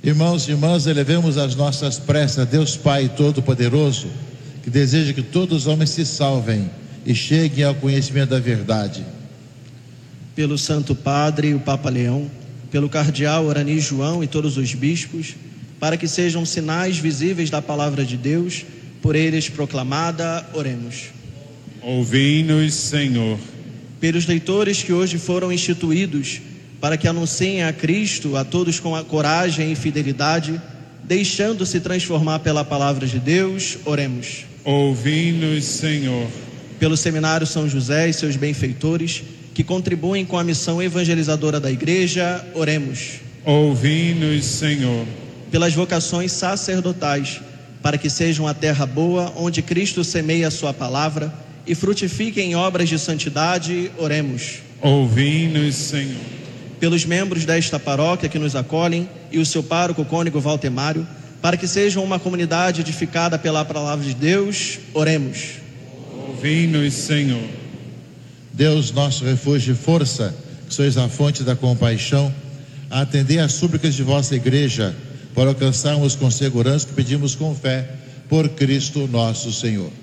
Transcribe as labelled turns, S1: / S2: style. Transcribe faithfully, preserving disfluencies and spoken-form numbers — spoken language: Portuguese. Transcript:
S1: Irmãos e irmãs, elevemos as nossas preces a Deus Pai Todo-Poderoso, que deseja que todos os homens se salvem e cheguem ao conhecimento da verdade.
S2: Pelo Santo Padre, o Papa Leão, pelo Cardeal Orani João e todos os bispos, para que sejam sinais visíveis da palavra de Deus, por eles proclamada, oremos.
S3: Ouvi-nos, Senhor.
S2: Pelos leitores que hoje foram instituídos, para que anunciem a Cristo a todos com a coragem e fidelidade, deixando-se transformar pela palavra de Deus, oremos.
S3: Ouvi-nos, Senhor.
S2: Pelo Seminário São José e seus benfeitores, que contribuem com a missão evangelizadora da Igreja, oremos.
S3: Ouvi-nos, Senhor.
S2: Pelas vocações sacerdotais, para que sejam a terra boa, onde Cristo semeia a sua palavra e frutifiquem em obras de santidade, oremos.
S3: Ouvi-nos, Senhor.
S2: Pelos membros desta paróquia que nos acolhem e o seu pároco cônego Valtemário, para que sejam uma comunidade edificada pela palavra de Deus, oremos.
S3: Ouvi-nos, Senhor.
S1: Deus, nosso refúgio e força, que sois a fonte da compaixão, atendei às súplicas de vossa Igreja, para alcançarmos com segurança o que pedimos com fé, por Cristo nosso Senhor.